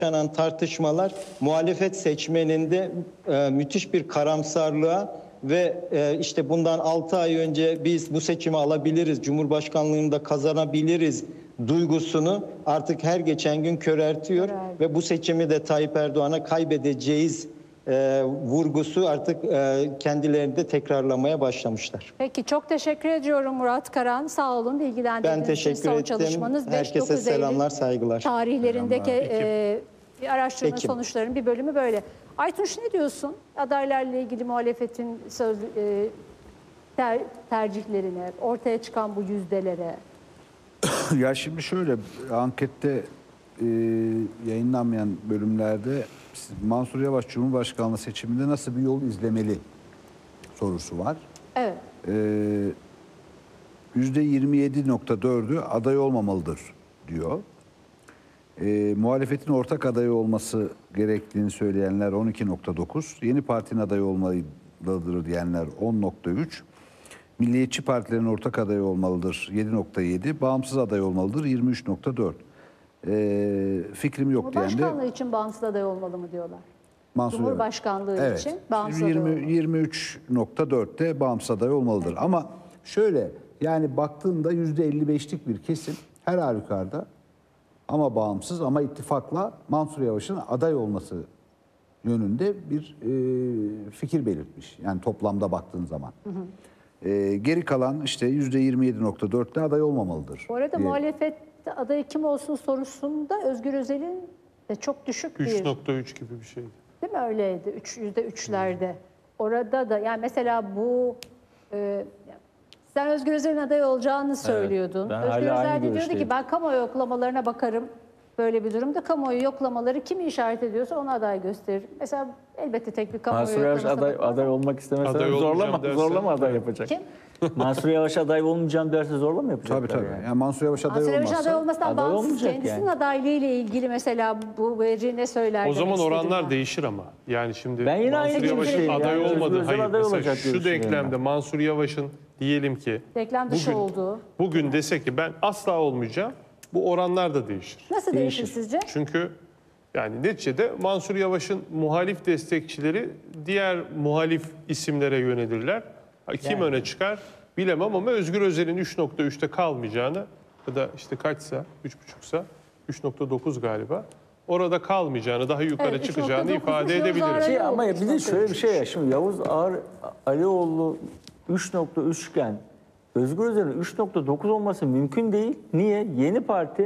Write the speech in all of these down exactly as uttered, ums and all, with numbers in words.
yaşanan tartışmalar muhalefet seçmeninde e, müthiş bir karamsarlığa ve e, işte bundan altı ay önce biz bu seçimi alabiliriz, Cumhurbaşkanlığında kazanabiliriz duygusunu artık her geçen gün köreltiyor. Evet. Ve bu seçimi de Tayyip Erdoğan'a kaybedeceğiz e, vurgusu artık e, kendilerinde tekrarlamaya başlamışlar. Peki, çok teşekkür ediyorum Murat Karan. Sağ olun, bilgilendirdiğiniz Ben için. teşekkür Son ettim. çalışmanız Herkese selamlar, saygılar. Tarihlerindeki e, bir araştırma Ekim. sonuçlarının bir bölümü böyle. Aytunç, ne diyorsun? Adaylarla ilgili muhalefetin söz, e, ter, tercihlerine, ortaya çıkan bu yüzdelere. Ya şimdi şöyle, ankette e, yayınlanmayan bölümlerde Mansur Yavaş Cumhurbaşkanlığı seçiminde nasıl bir yol izlemeli sorusu var. Evet. yüzde yirmi yedi nokta dördü aday olmamalıdır diyor. E, muhalefetin ortak adayı olması gerektiğini söyleyenler on iki nokta dokuz, yeni partinin adayı olmalıdır diyenler on nokta üç, milliyetçi partilerin ortak adayı olmalıdır yedi nokta yedi, bağımsız aday olmalıdır yirmi üç nokta dört. E, fikrim yok diyen de... Cumhurbaşkanlığı için bağımsız aday olmalı mı diyorlar? Mansur Cumhurbaşkanlığı evet. için bağımsız aday olmalı. yirmi üç nokta dörtte bağımsız aday olmalıdır. Evet. Ama şöyle, yani baktığında yüzde elli beşlik bir kesim her halükarda ama bağımsız ama ittifakla Mansur Yavaş'ın aday olması yönünde bir e, fikir belirtmiş. Yani toplamda baktığın zaman. Hı hı. E, geri kalan işte yüzde yirmi yedi nokta dörtte aday olmamalıdır. Bu arada diye. muhalefet adayı kim olsun sorusunda Özgür Özel'in de çok düşük bir... üç nokta üç gibi bir şeydi. Değil mi, öyleydi? yüzde üçlerde. Orada da yani mesela bu... E, sen Özgür Özel'in aday olacağını söylüyordun. Evet, Özgür Özel de diyordu ki ben kamuoyu yoklamalarına bakarım. Böyle bir durumda kamuoyu yoklamaları kimi işaret ediyorsa ona aday gösterir. Mesela elbette tek bir kamuoyu Mansur Yavaş yoklaması aday, aday olmak istemezse Aday zorlama, derse, zorlama aday yapacak. Kim? Mansur Yavaş aday olmayacağım derse zorla mı yapacaklar? Tabii tabii. Yani? Yani Mansur Yavaş aday Mansur Yavaş olmazsa... aday olmasından aday bağımsız olmayacak kendisinin yani. adaylığı ile ilgili mesela bu veri ne söyler? O zaman demek istedim oranlar ben. değişir ama. Yani şimdi Ben yine Mansur aynı Yavaş'ın düşünüyorum. aday Yani olmadı. Özgür Özel Hayır, aday mesela olacak diye şu düşünüyorum denklemde ben. Mansur Yavaş'ın diyelim ki Denklem dışı bugün, olduğu. bugün dese ki ben asla olmayacağım, bu oranlar da değişir. Nasıl değişir, değişir sizce? Çünkü yani neticede Mansur Yavaş'ın muhalif destekçileri diğer muhalif isimlere yönelirler. Kim yani öne çıkar bilemem ama Özgür Özel'in üç nokta üçte kalmayacağını ya da işte kaçsa üç buçuksa üç nokta dokuz galiba orada kalmayacağını, daha yukarı Evet, çıkacağını ifade edebiliriz. Şey, ama bir de şöyle bir şey ya, şimdi Yavuz Ağar Alioğlu üç nokta üç iken Özgür Özel'in üç nokta dokuz olması mümkün değil. Niye? Yeni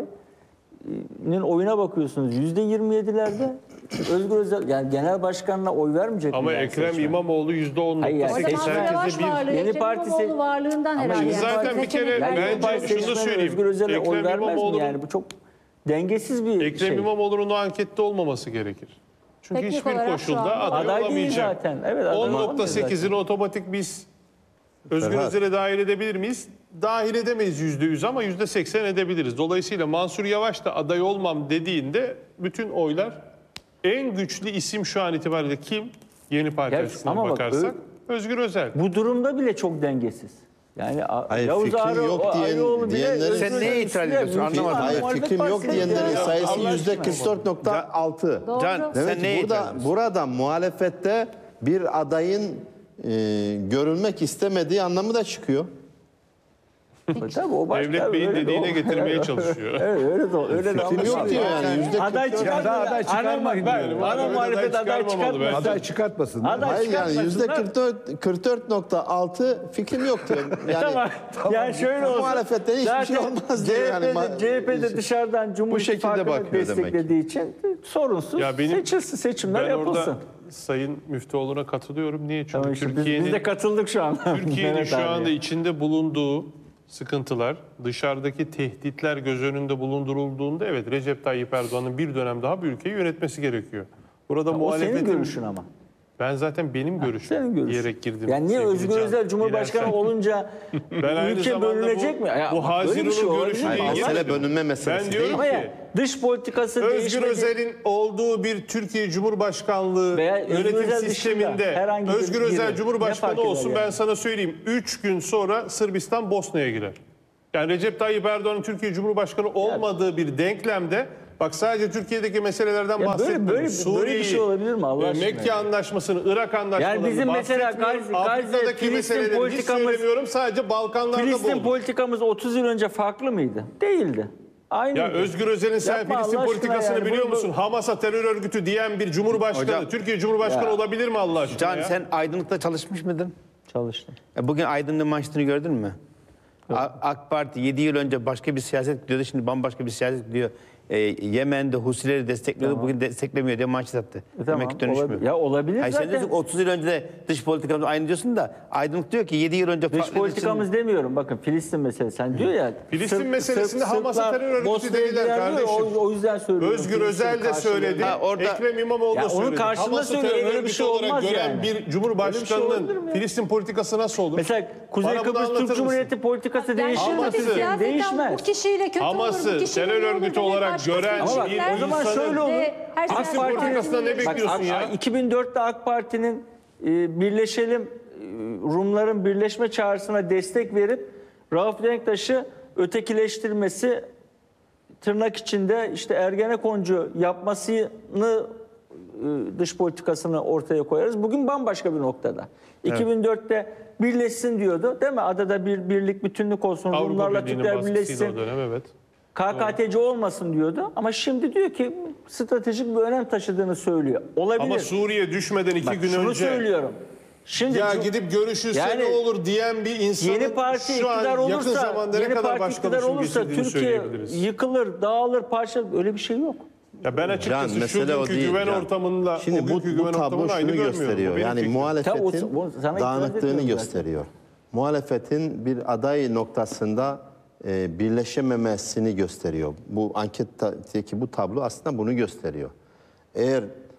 Parti'nin oyuna bakıyorsunuz yüzde yirmi yedilerde. Özgür Özel yani genel başkanına oy vermeyecek mi? Ama yani Ekrem seçmen? İmamoğlu yüzde on nokta sekiz. Herkese bir yeni parti İmamoğlu varlığından herhalde. Şimdi zaten bir kere Yani bence şunu söyleyeyim. Özgür Özel'e oy Ekrem vermez mi İmamoğlu'nun yani? Bu çok dengesiz bir Ekrem şey. İmamoğlu'nun o ankette olmaması gerekir. Çünkü Teknik hiçbir olarak şu koşulda anda aday, aday değil olamayacak. zaten. Evet, aday on olamıyor nokta sekizini otomatik biz Özgür Ferhat. Özel'e dahil edebilir miyiz? Dahil edemeyiz yüzde yüz ama yüzde seksen edebiliriz. Dolayısıyla Mansur Yavaş da aday olmam dediğinde bütün oylar en güçlü isim şu an itibariyle kim? Yeni Parti Ya, açısından ama bak, bakarsak Özgür Özel. Bu durumda bile çok dengesiz. Yani Hayır, Yavuz fikrim Ağar, yok diyen- Alioğlu bile diyenlerin- Özgür Sen Özel'in neye üstüne itiraz ediyorsun? mümkün Anlamadım. değil. Hayır, Muhalefet fikrim yok Partisi'nin diyenlerin de- sayısı Allah yüzde aşkına. kırk dört nokta altı. Doğru. Can, Sen demek ki neye burada, itiraz burada muhalefette bir adayın e, görülmek istemediği anlamı da çıkıyor. Tabii o başka, Devlet Bey'in öyle de dediğine o- getirmeye çalışıyor. Evet öyle de öyle de Fikrim yok diyor yani. Yüzde Aday kırk dört. çıkartmadı. aday çıkarmayın Ana, diyorum. ana Aday muhalefet aday çıkarmamalı çıkartmadı. Aday çıkartmasın. Aday Hayır yani yüzde çıkartmasınlar. kırk dört nokta altı fikrim yok diyor. Yani Tamam. Yani şöyle olsun. muhalefetten hiçbir şey Zaten olmaz diyor yani. CHP'de, CHP'de dışarıdan Cumhur şekilde İttifakı'nı bakıyor demek ki. desteklediği için sorunsuz Ya benim- seçilsin, seçimler Ben yapılsın. orada Sayın Müftüoğlu'na katılıyorum. Niye? Çünkü Tamam işte biz, Türkiye'nin biz de katıldık şu an. Türkiye'nin Mehmet şu abi. anda içinde bulunduğu sıkıntılar, dışarıdaki tehditler göz önünde bulundurulduğunda evet Recep Tayyip Erdoğan'ın bir dönem daha bu ülkeyi yönetmesi gerekiyor. Burada O senin muhalefetin... görüşün ama. Ben zaten benim görüşüm Senin görüşün. diyerek girdim. Yani niye sevgili Özgür Can. Özel Cumhurbaşkanı Dilersen. olunca Ben aynı ülke zamanda bölünecek bu, mi? Ya bu bak, böyle bir şey Haziran'ın olabilir görüşüyle mi? Hayır, ilgili. mesele bölünme meselesi Ben diyorum değil. Ama ya dış politikası Özgür değişmedi. Özel'in olduğu bir Türkiye Cumhurbaşkanlığı Veya Özgür yönetim Özel dışında sisteminde herhangi bir Özgür biri. Özel Ne Cumhurbaşkanı fark eder olsun yani? ben sana söyleyeyim. Üç gün sonra Sırbistan Bosna'ya girer. Yani Recep Tayyip Erdoğan'ın Türkiye Cumhurbaşkanı olmadığı bir denklemde bak sadece Türkiye'deki meselelerden Ya bahsetmiyorum. böyle- böyle- böyle bir Suriye'yi, şey olabilir mi Allah e, aşkına Mekke ya? anlaşmasını, Irak anlaşmalarını Yani bizim mesela bahsetmiyorum. Gazze- Gazze, Afrika'daki Filistin meseleleri hiç politikamız- söylemiyorum. Sadece Balkanlarda bu Filistin oldu. politikamız otuz yıl önce farklı mıydı? Değildi. Aynı. Ya Özgür Özel'in sen Yapma Filistin Allah aşkına politikasını yani. biliyor Bu- musun? Hamas'a terör örgütü diyen bir cumhurbaşkanı, Hocam- Türkiye Cumhurbaşkanı Ya. olabilir mi Allah aşkına Can ya? sen Aydınlık'ta çalışmış mıydın? Çalıştım. E, Bugün Aydınlık manşetini gördün mü? A- AK Parti yedi yıl önce başka bir siyaset gidiyordu. Şimdi bambaşka bir siyaset gidiyor. E, Yemen'de Husileri destekliyordu. Bugün desteklemiyor diye manşet attı. E, Demek ki dönüşmüyor. olabilir. Ya olabilir Hayır, sen zaten. diyorsun ki otuz yıl önce de dış politikamız aynı diyorsun da Aydınlık diyor ki yedi yıl önce Dış farklı politikamız demiyorum. Bakın Filistin meselesi. Sen diyor ya. Filistin Sırp- meselesinde Sırp- Hamas'a Sırplar terör örgütü Bosna'ya değiller girer diyor, kardeşim. O, o yüzden söylüyorum. Özgür Filistin Özel de karşılığı. söyledi. Ha, orada- Ekrem İmamoğlu Ya da onun söyledi. karşılığında Hamas'ı söylüyor, terör öyle bir örgütü şey olarak olmaz gören yani. bir Öyle bir şey cumhurbaşkanının olabilir mi ya? Filistin politikası nasıl olur? Mesela Kuzey Bana bunu Kıbrıs anlatır Türk mısın? Cumhuriyeti politikası Yani değişir mi? şöyle bir Hamas'ı- siyaseten Değişmez. bu kişiyle kötü olur, bu Hamas'ı kişiyle terör iyi olur örgütü demek olarak başka gören bir şey. Ama bir bak, o zaman insanın- şöyle olur. Ve her AK siyasi Parti'nin- politikasından ne partinin- bekliyorsun Bak, ya? iki bin dörtte AK Parti'nin e, birleşelim e, Rumların birleşme çağrısına destek verip Rauf Denktaş'ı ötekileştirmesi, tırnak içinde işte Ergenekoncu yapmasını e, dış politikasını ortaya koyarız. Bugün bambaşka bir noktada. iki bin dörtte birleşsin diyordu. Değil mi? Adada bir birlik, bütünlük olsun. Avrupa Rumlarla Birliği'nin Türkler baskısıyla birleşsin. o dönem, evet. K K T C olmasın diyordu. Ama şimdi diyor ki stratejik bir önem taşıdığını söylüyor. Olabilir. Ama Suriye düşmeden iki Bak, gün şunu önce söylüyorum. Şimdi ya Cum- gidip görüşülse Yani ne olur diyen bir insanın yeni parti şu an iktidar yakın olursa, zamanda ne yeni kadar parti başkalarının iktidar olursa geçirdiğini Türkiye söyleyebiliriz. yıkılır, dağılır, parçalanır. Öyle bir şey yok. Ya ben açıkçası Can, mesele o şu günkü değil. güven Can. ortamında Şimdi o bu, günkü bu güven tablo ortamını aynı şunu görmüyorum. gösteriyor. Bu benim Yani fikrim. Ta- muhalefetin o- o- sana itiraz dağınıklığını etmiyorum zaten. gösteriyor. Muhalefetin bir aday noktasında e, birleşememesini gösteriyor. Bu anketteki bu tablo aslında bunu gösteriyor. Eğer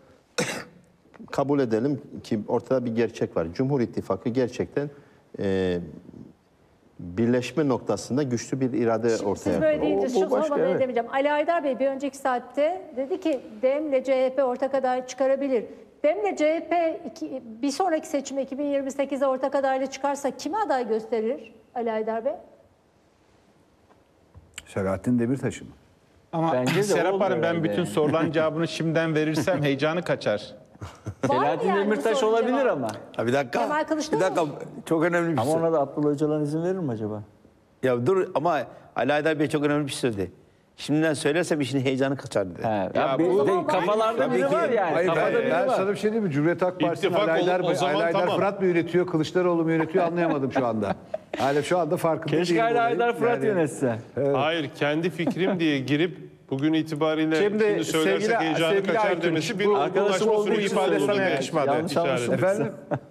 kabul edelim ki ortada bir gerçek var. Cumhur İttifakı gerçekten e, birleşme noktasında güçlü bir irade ortaya Siz koyuyor. böyle deyince O- şu o başka, sormadan evet. edemeyeceğim. Ali Aydar Bey bir önceki saatte dedi ki Dem ile C H P ortak aday çıkarabilir. Dem ile C H P iki, bir sonraki seçim iki bin yirmi sekize ortak adayla çıkarsa kime aday gösterir Ali Aydar Bey? Selahattin Demirtaş'ı mı? Ama Bence de Serap oldu Hanım ben herhalde bütün yani. sorulan cevabını şimdiden verirsem heyecanı kaçar. Var mı Selahattin yani bu Demirtaş sorunun olabilir cevabı? ama. Ha, bir dakika. Kemal Bir Kılıçdaroğlu dakika. mu? Çok önemli bir Ama şey. ona da Abdullah Öcalan izin verir mi acaba? Ya dur ama Ali Aydar Bey çok önemli bir şey söyledi. Şimdiden söylersem işin heyecanı kaçar dedi. He, ya Ya bir, bu- de, kafalarda Tabii biri ki. var yani. Hayır, Kafada ben, biri ben var. sana bir şey diyeyim mi? Cumhuriyet Halk Partisi'nin İttifak Ali Aydar, olup o Bey- zaman Ali Aydar tamam. Fırat mı yönetiyor, Kılıçdaroğlu mu yönetiyor anlayamadım şu anda. Hala şu anda farkında Keşke değilim Ali olayın. Aydar Fırat Yani- yönetse. Hayır, kendi fikrim diye girip bugün itibariyle şimdi, Şimdi söylersek sevgili- heyecanı sevgili kaçar Aytunç, demesi bir bu- Arkadaşım ulaşma olduğu süreci için ifade olduğunu sana yani yakışmadı. Yanlış işaret. anlaşıldı. Efendim?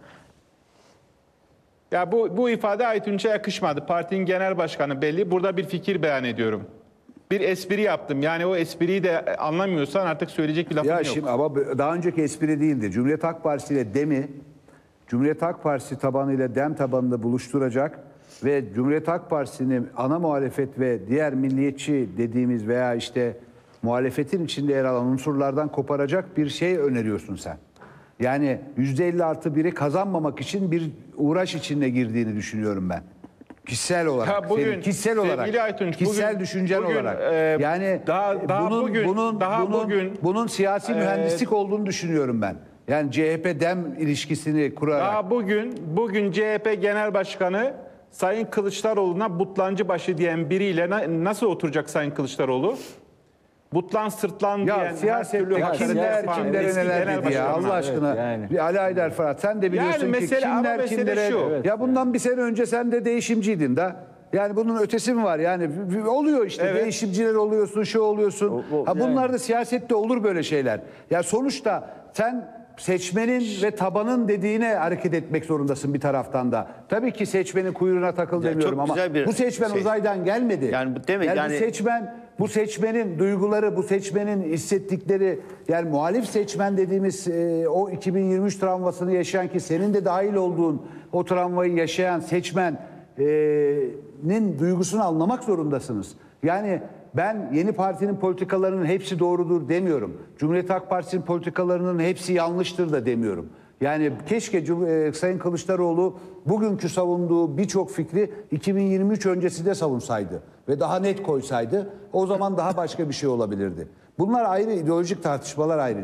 Ya bu bu ifade Aytunç'a yakışmadı. Partinin genel başkanı belli. Burada bir fikir beyan ediyorum. Bir espri yaptım. Yani o espriyi de anlamıyorsan artık söyleyecek bir lafım Ya yok. şimdi ama daha önceki espri değildi. Cumhuriyet Halk Partisi ile DEM'i Cumhuriyet Halk Partisi tabanıyla DEM tabanında buluşturacak ve Cumhuriyet Halk Partisi'nin ana muhalefet ve diğer milliyetçi dediğimiz veya işte muhalefetin içinde yer alan unsurlardan koparacak bir şey öneriyorsun sen. Yani yüzde elli artı biri kazanmamak için bir uğraş içine girdiğini düşünüyorum ben. Kişisel olarak, Ya bugün senin kişisel sevgili olarak, Aytunç, kişisel bugün- düşüncen bugün, olarak. e, yani daha- daha bunun, bugün- bunun, daha bunun, bugün, bunun siyasi e, mühendislik olduğunu düşünüyorum ben. Yani C H P-DEM ilişkisini kurarak. Daha bugün bugün C H P Genel Başkanı Sayın Kılıçdaroğlu'na butlancı başı diyen biriyle na- nasıl oturacak Sayın Kılıçdaroğlu? Butlan sırtlan Ya diyen her siyasette türlü hakaret kimler yapan kimlere eski neler genel dedi ya başkanlar. Allah aşkına. Evet, yani. Bir Ali Aydar Fırat sen de biliyorsun Yani ki mesele- ama kimler mesele kimlere. şu. Evet, ya bundan bir sene önce sen de değişimciydin da. Yani bunun ötesi mi var? Yani oluyor işte Evet. değişimciler oluyorsun, şu oluyorsun. O- o- ha bunlar yani. da siyasette olur böyle şeyler. Ya sonuçta sen seçmenin ve tabanın dediğine hareket etmek zorundasın bir taraftan da. Tabii ki seçmenin kuyruğuna takıl Ya demiyorum çok ama güzel bir bu seçmen şey. uzaydan gelmedi. Yani bu demek yani, yani- bu seçmen bu seçmenin duyguları, bu seçmenin hissettikleri yani muhalif seçmen dediğimiz e, o iki bin yirmi üç travmasını yaşayan ki senin de dahil olduğun o travmayı yaşayan seçmenin duygusunu anlamak zorundasınız. Yani ben yeni partinin politikalarının hepsi doğrudur demiyorum. Cumhuriyet Halk Partisi'nin politikalarının hepsi yanlıştır da demiyorum. Yani keşke Cum- e, Sayın Kılıçdaroğlu bugünkü savunduğu birçok fikri iki bin yirmi üç öncesi de savunsaydı ve daha net koysaydı o zaman daha başka bir şey olabilirdi. Bunlar ayrı, ideolojik tartışmalar ayrı.